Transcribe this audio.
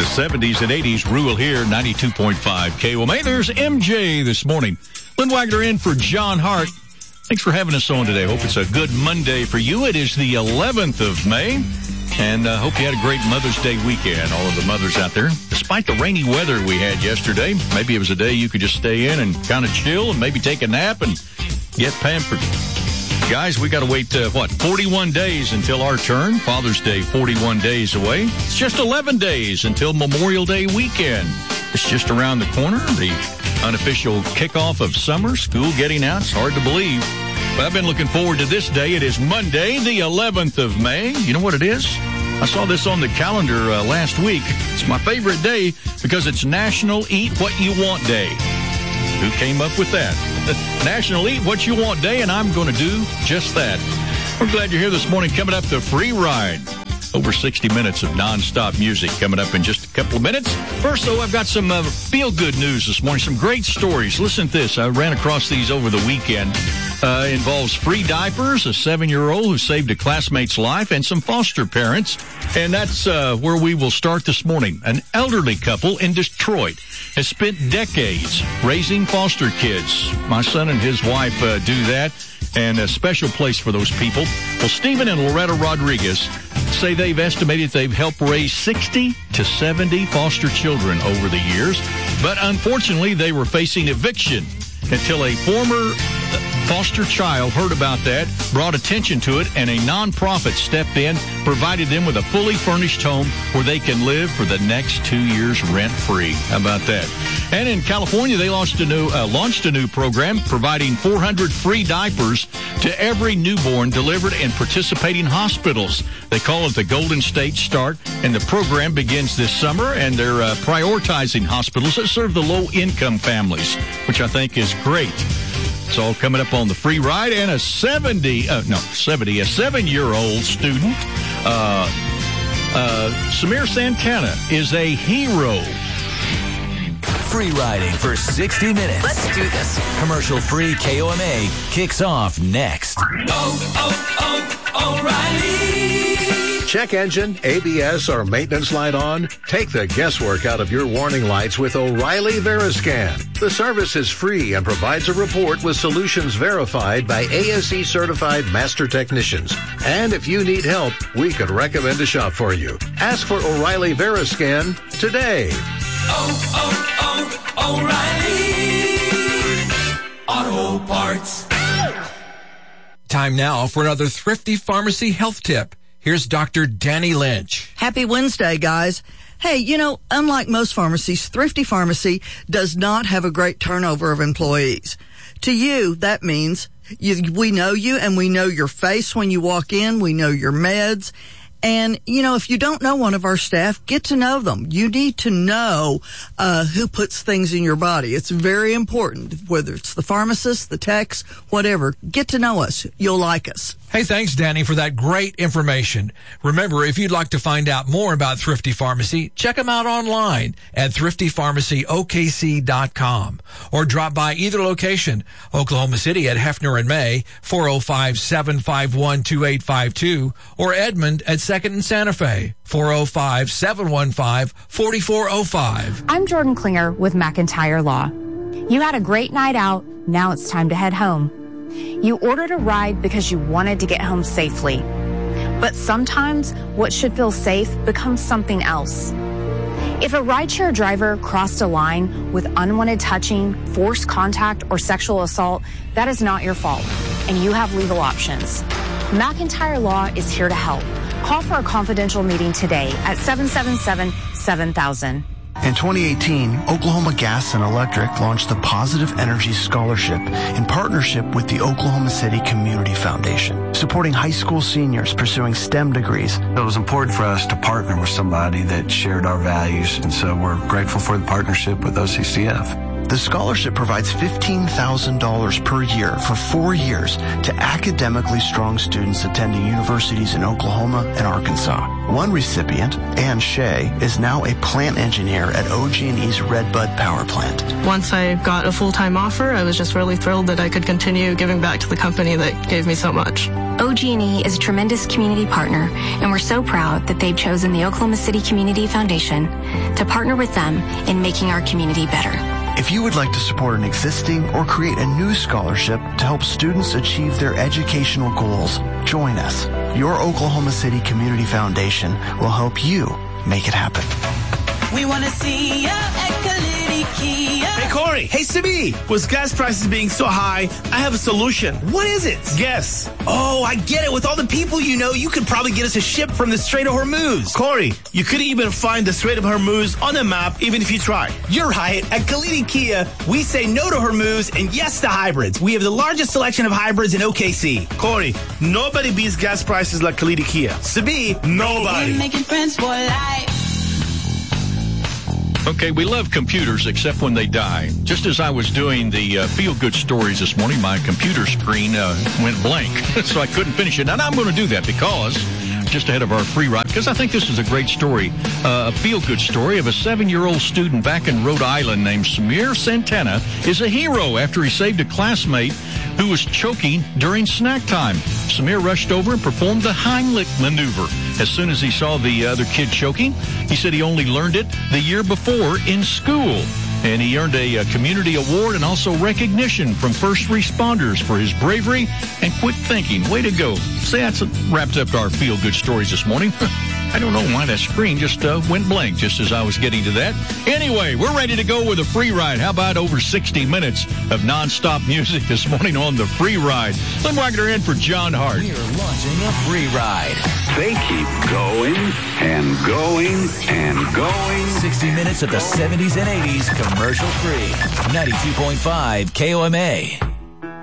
the 70s and 80s. Rule here, 92.5 KOMA. There's MJ this morning. Lynn Wagner in for John Hart. Thanks for having us on today. Hope it's a good Monday for you. It is the 11th of May, and hope you had a great Mother's Day weekend, all of the mothers out there. Despite the rainy weather we had yesterday, maybe it was a day you could just stay in and kind of chill and maybe take a nap and get pampered. Guys, we got to wait, 41 days until our turn. Father's Day, 41 days away. It's just 11 days until Memorial Day weekend. It's just around the corner. The unofficial kickoff of summer, school getting out. It's hard to believe. But I've been looking forward to this day. It is Monday, the 11th of May. You know what it is? I saw this on the calendar last week. It's my favorite day because it's National Eat What You Want Day. Who came up with that? National Eat What You Want Day, and I'm going to do just that. We're glad you're here this morning. Coming up, the free ride. Over 60 minutes of nonstop music coming up in just a couple of minutes. First, though, I've got some feel-good news this morning, some great stories. Listen to this. I ran across these over the weekend. Involves free diapers, a 7-year-old who saved a classmate's life, and some foster parents. And that's where we will start this morning. An elderly couple in Detroit has spent decades raising foster kids. My son and his wife do that, and a special place for those people. Well, Stephen and Loretta Rodriguez say they've estimated they've helped raise 60 to 70 foster children over the years. But unfortunately, they were facing eviction until a former foster child heard about that, brought attention to it, and a nonprofit stepped in, provided them with a fully furnished home where they can live for the next 2 years rent-free. How about that? And in California, they launched a new program providing 400 free diapers to every newborn delivered in participating hospitals. They call it the Golden State Start, and the program begins this summer, and they're prioritizing hospitals that serve the low-income families, which I think is great. It's all coming up on the free ride. And a 7-year-old student, Samir Santana, is a hero. Free riding for 60 minutes. Let's do this. Commercial-free KOMA kicks off next. O'Reilly. Check engine, ABS, or maintenance light on? Take the guesswork out of your warning lights with O'Reilly Veriscan. The service is free and provides a report with solutions verified by ASE certified master technicians. And if you need help, we could recommend a shop for you. Ask for O'Reilly Veriscan today. O'Reilly Auto Parts. Time now for another Thrifty Pharmacy health tip. Here's Dr. Danny Lynch. Happy Wednesday, guys. Hey, unlike most pharmacies, Thrifty Pharmacy does not have a great turnover of employees. To you, that means we know you and we know your face when you walk in. We know your meds. And, if you don't know one of our staff, get to know them. You need to know who puts things in your body. It's very important, whether it's the pharmacist, the techs, whatever. Get to know us. You'll like us. Hey, thanks, Danny, for that great information. Remember, if you'd like to find out more about Thrifty Pharmacy, check them out online at thriftypharmacyokc.com or drop by either location, Oklahoma City at Hefner and May, 405-751-2852, or Edmond at 2nd and Santa Fe, 405-715-4405. I'm Jordan Klinger with McIntyre Law. You had a great night out. Now it's time to head home. You ordered a ride because you wanted to get home safely. But sometimes what should feel safe becomes something else. If a rideshare driver crossed a line with unwanted touching, forced contact, or sexual assault, that is not your fault, and you have legal options. McIntyre Law is here to help. Call for a confidential meeting today at 777-7000. In 2018, Oklahoma Gas and Electric launched the Positive Energy Scholarship in partnership with the Oklahoma City Community Foundation, supporting high school seniors pursuing STEM degrees. It was important for us to partner with somebody that shared our values, and so we're grateful for the partnership with OCCF. The scholarship provides $15,000 per year for 4 years to academically strong students attending universities in Oklahoma and Arkansas. One recipient, Ann Shea, is now a plant engineer at OG&E's Redbud Power Plant. Once I got a full-time offer, I was just really thrilled that I could continue giving back to the company that gave me so much. OG&E is a tremendous community partner, and we're so proud that they've chosen the Oklahoma City Community Foundation to partner with them in making our community better. If you would like to support an existing or create a new scholarship to help students achieve their educational goals, join us. Your Oklahoma City Community Foundation will help you make it happen. We want to see ya at Kalidi Kia. Hey, Corey. Hey, Simi. With gas prices being so high, I have a solution. What is it? Guess. Oh, I get it. With all the people you know, you could probably get us a ship from the Strait of Hormuz. Corey, you could even find the Strait of Hormuz on the map, even if you try. You're right. At Kalidi Kia, we say no to Hormuz and yes to hybrids. We have the largest selection of hybrids in OKC. Corey, nobody beats gas prices like Kalidi Kia. Sabi, nobody. We're making friends for life. Okay, we love computers except when they die. Just as I was doing the feel-good stories this morning, my computer screen went blank, so I couldn't finish it. And I'm going to do that because, just ahead of our free ride, because I think this is a great story, a feel-good story of a 7-year-old student back in Rhode Island named Samir Santana is a hero after he saved a classmate who was choking during snack time. Samir rushed over and performed the Heimlich maneuver. As soon as he saw the other kid choking, he said he only learned it the year before in school. And he earned a community award and also recognition from first responders for his bravery and quick thinking. Way to go. So that's wrapped up our feel-good stories this morning. I don't know why that screen just went blank just as I was getting to that. Anyway, we're ready to go with a free ride. How about over 60 minutes of nonstop music this morning on the free ride? Lynn Wagner in for John Hart. We're launching a free ride. They keep going and going and going. 60 minutes of the 70s and 80s commercial free. 92.5 KOMA.